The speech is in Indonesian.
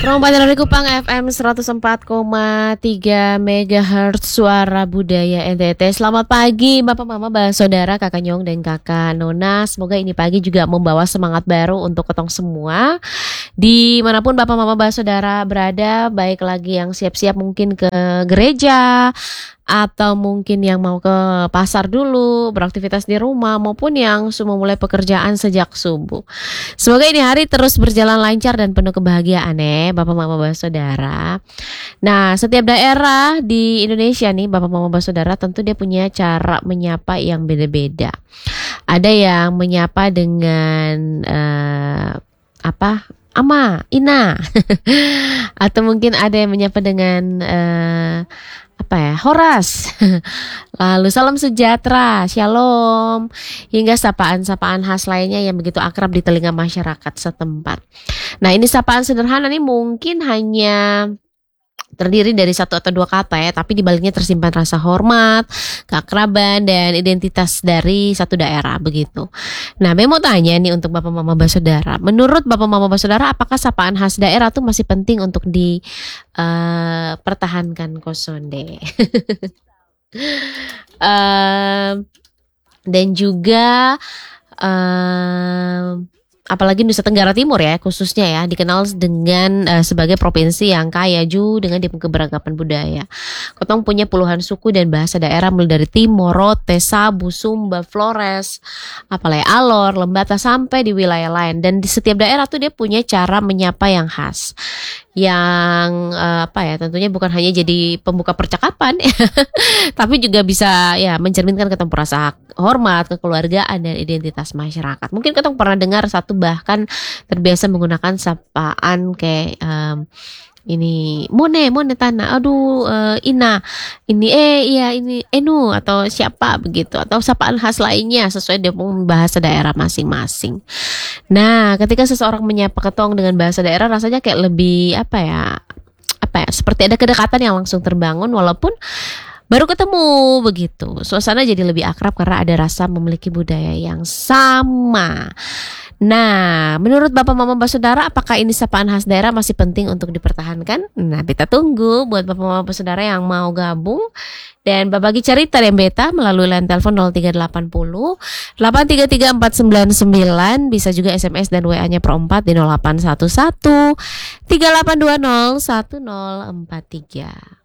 Perombakan dari Kupang FM 104,3 MHz Suara Budaya NTT. Selamat pagi Bapak Mama, Bapak Saudara, Kakak Nyong dan Kakak Nona. Semoga ini pagi juga membawa semangat baru untuk ketong semua. Dimanapun Bapak Mama, Bapak Saudara berada, baik lagi yang siap-siap mungkin ke gereja, atau mungkin yang mau ke pasar dulu, beraktivitas di rumah, maupun yang sudah mulai pekerjaan sejak subuh. Semoga ini hari terus berjalan lancar dan penuh kebahagiaan ya Bapak Mama Bapak Saudara. Nah, setiap daerah di Indonesia nih Bapak Mama Bapak Saudara tentu dia punya cara menyapa yang beda-beda. Ada yang menyapa dengan Ama, Ina. Atau mungkin ada yang menyapa dengan Horas. Lalu salam sejahtera, shalom, hingga sapaan-sapaan khas lainnya yang begitu akrab di telinga masyarakat setempat. Nah, ini sapaan sederhana nih mungkin hanya terdiri dari satu atau dua kata ya, tapi di baliknya tersimpan rasa hormat, keakraban, dan identitas dari satu daerah begitu. Nah, Bemo tanya nih untuk Bapak Mama Bapak Saudara, menurut Bapak Mama Bapak Saudara, apakah sapaan khas daerah tuh masih penting untuk dipertahankan kosonde? Dan juga apalagi Nusa Tenggara Timur ya khususnya ya dikenal dengan sebagai provinsi yang kaya dengan keberagaman budaya. Kotong punya puluhan suku dan bahasa daerah mulai dari Timorote, Sabu, Sumba, Flores, Alor, Lembata sampai di wilayah lain. Dan di setiap daerah tuh dia punya cara menyapa yang khas. Yang tentunya bukan hanya jadi pembuka percakapan ya, tapi juga bisa ya mencerminkan ketemu rasa hormat, kekeluargaan dan identitas masyarakat. Mungkin ketemu pernah dengar satu bahkan terbiasa menggunakan sapaan kayak ini Mone Tana, Ina, ini ini Enu atau siapa begitu, atau sapaan khas lainnya sesuai dengan bahasa daerah masing-masing. Nah, ketika seseorang menyapa ketong dengan bahasa daerah rasanya kayak lebih seperti ada kedekatan yang langsung terbangun walaupun baru ketemu begitu. Suasana jadi lebih akrab karena ada rasa memiliki budaya yang sama. Nah, menurut Bapak Mama Bapak Saudara, apakah ini sapaan khas daerah masih penting untuk dipertahankan? Nah, kita tunggu buat Bapak Mama Bapak Saudara yang mau gabung dan berbagi cerita dan beta melalui line telepon 0380 833 499, bisa juga SMS dan WA-nya per 4 di 0811 3820 1043.